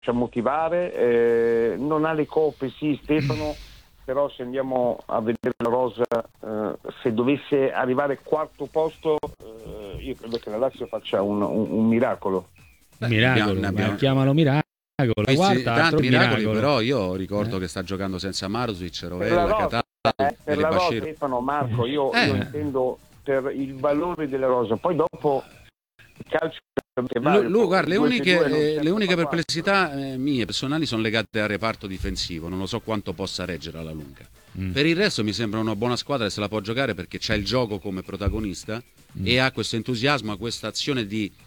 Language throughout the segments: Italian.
motivare, non ha le coppe, sì, Stefano, però se andiamo a vedere la rosa, se dovesse arrivare quarto posto, io credo che la Lazio faccia un miracolo. Un miracolo, chiamalo miracolo. Guarda, tanti miracoli, però io ricordo che sta giocando senza Marusic, Rovella, Cataldo per la rosa, Stefano, Marco, io intendo per il valore della rosa, poi dopo il calcio guarda, le uniche perplessità mie personali sono legate al reparto difensivo, non lo so quanto possa reggere alla lunga. Per il resto mi sembra una buona squadra e se la può giocare perché c'ha il gioco come protagonista e ha questo entusiasmo, questa azione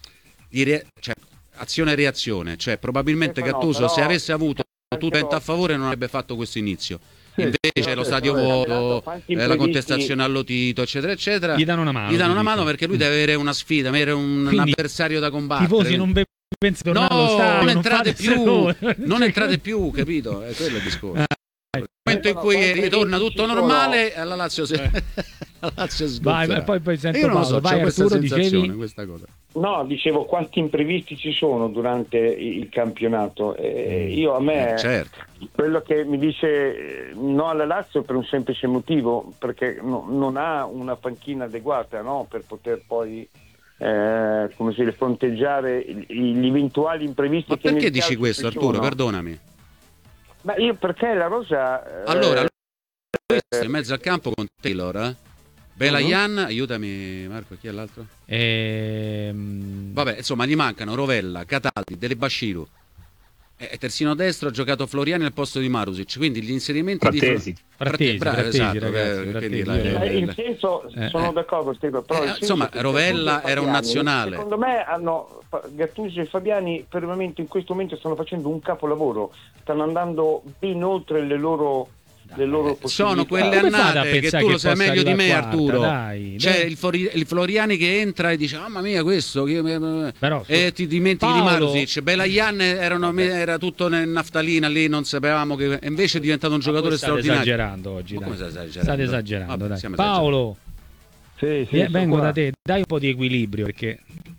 azione-reazione, cioè probabilmente Gattuso se avesse avuto tutto a favore non avrebbe fatto questo inizio. Invece lo stadio vuoto, la contestazione allo Tito, eccetera, eccetera, gli danno una mano perché lui deve avere una sfida, avere un avversario da combattere. I tifosi non pensano tornare allo stadio, non entrate più, capito? È quello il discorso. Nel momento in cui ritorna tutto normale, alla Lazio vai, poi sento io non lo so, vai, Arturo, dicevi questa cosa. No, dicevo quanti imprevisti ci sono durante il campionato. Io a me certo. Quello che mi dice no alla Lazio per un semplice motivo, perché non ha una panchina adeguata, no, per poter poi fronteggiare gli eventuali imprevisti. Ma perché dici questo, Arturo? Perdonami. Ma io perché la rosa allora in mezzo al campo con Taylor, Belayan, aiutami Marco, chi è l'altro? Vabbè, insomma, gli mancano Rovella, Cataldi, Dele Bashiru. Terzino destro ha giocato Floriani al posto di Marusic, quindi gli inserimenti Frattesi, esatto, in senso sono d'accordo, Stefano, però insomma Rovella era un nazionale. Secondo me Gattuso e Fabiani per il momento, in questo momento stanno facendo un capolavoro, stanno andando ben oltre le loro possibilità. Sono quelle annate che tu lo sai meglio di me, Arturo. C'è il Floriani che entra e dice mamma mia questo e ti dimentichi di Marusic. Belayan era tutto naftalina lì, non sapevamo che invece è diventato un giocatore straordinario. State esagerando oggi, state esagerando. Vabbè, Paolo, sì, vengo da te, dai un po' di equilibrio perché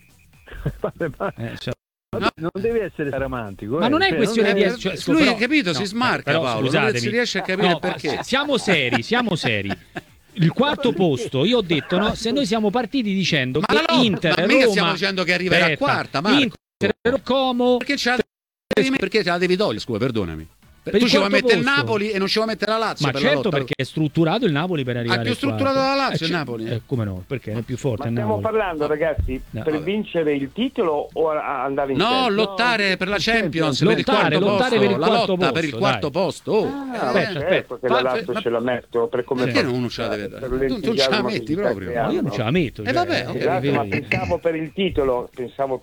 non devi essere romantico. Ma non è questione di essere. Lui ha capito, si smarca però, Paolo, non si riesce a capire perché. Siamo seri. Il quarto posto, io ho detto, se noi siamo partiti dicendo che Inter e Roma, stiamo dicendo che arriverà quarta, Marco. Inter Como, perché te la devi togliere, scusa, perdonami. Tu ci vuoi mettere il Napoli e non ci vuoi mettere la Lazio? Ma certo, perché è strutturato il Napoli per arrivare. È più strutturato la Lazio il Napoli? Come no? Perché è più forte. Ma stiamo parlando, ragazzi, per vincere il titolo o andare in No, lottare per la Champions, per il quarto posto. Per il quarto posto. Certo che la Lazio ce la metto. Perché non ce la deve dare? Tu non ce la metti proprio. Io non ce la metto. Vabbè, ma pensavo per il titolo. No,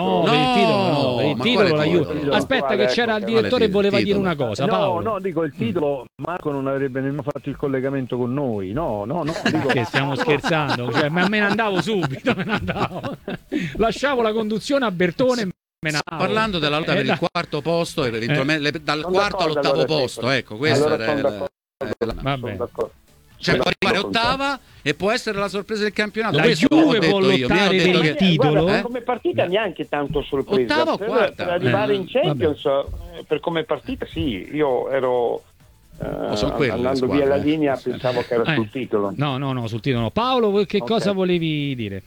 per il titolo l'aiuto. Aspetta che c'era il direttore e voleva dire una cosa. No, dico il titolo. Marco non avrebbe nemmeno fatto il collegamento con noi. No. Dico... Che stiamo scherzando, ma me ne andavo subito. Lasciavo la conduzione a Bertone. Parlando della lotta per il quarto posto, eventualmente dal quarto all'ottavo posto. Ecco, questa era. Vabbè. Cioè può arrivare ottava e può essere la sorpresa del campionato. La Juve può lottare per il titolo. Guarda, come partita neanche tanto sorpresa. Ottava o quarta? Per arrivare in Champions, per come partita sì, io ero andando via la linea, pensavo che era sul titolo. No, sul titolo no. Paolo, che cosa volevi dire?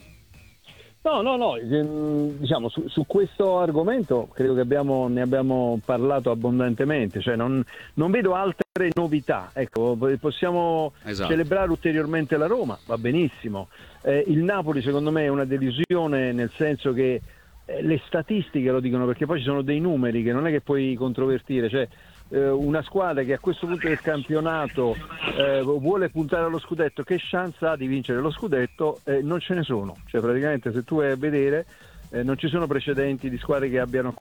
No, diciamo su questo argomento credo che ne abbiamo parlato abbondantemente, cioè non vedo altre novità, ecco, possiamo celebrare ulteriormente la Roma, va benissimo, il Napoli secondo me è una delusione, nel senso che le statistiche lo dicono, perché poi ci sono dei numeri che non è che puoi controvertire, cioè una squadra che a questo punto del campionato vuole puntare allo scudetto, che chance ha di vincere lo scudetto? Non ce ne sono, cioè praticamente se tu vai a vedere non ci sono precedenti di squadre che abbiano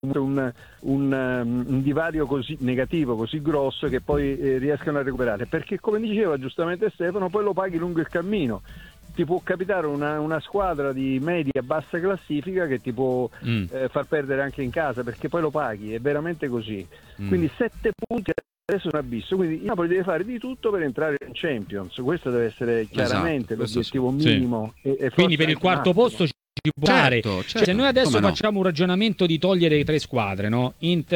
un divario così negativo, così grosso, che poi riescano a recuperare, perché come diceva giustamente Stefano, poi lo paghi lungo il cammino. Ti può capitare una squadra di media bassa classifica che ti può far perdere anche in casa, perché poi lo paghi, è veramente così. Quindi 7 punti adesso è un abisso, quindi il Napoli deve fare di tutto per entrare in Champions, questo deve essere chiaramente l'obiettivo minimo. Quindi per il quarto posto ci si può fare. Cioè, se noi adesso facciamo un ragionamento di togliere 3 squadre, no? Inter,